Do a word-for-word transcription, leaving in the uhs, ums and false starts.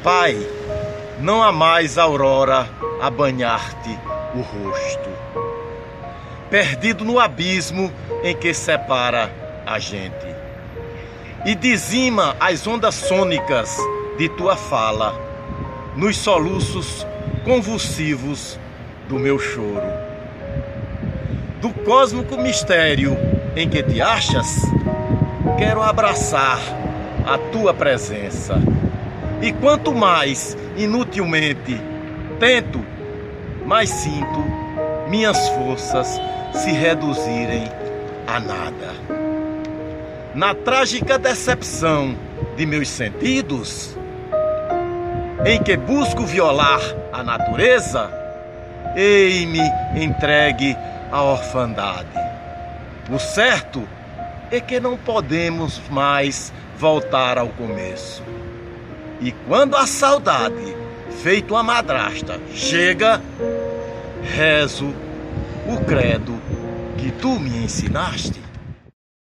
Pai, não há mais aurora a banhar-te o rosto, perdido no abismo em que separa a gente, e dizima as ondas sônicas de tua fala nos soluços convulsivos do meu choro. Do cósmico mistério em que te achas, quero abraçar a tua presença. E quanto mais inutilmente tento, mais sinto minhas forças se reduzirem a nada. Na trágica decepção de meus sentidos, em que busco violar a natureza, ei-me entregue à orfandade. O certo é que não podemos mais voltar ao começo. E quando a saudade, feito uma madrasta, chega, rezo o credo que tu me ensinaste.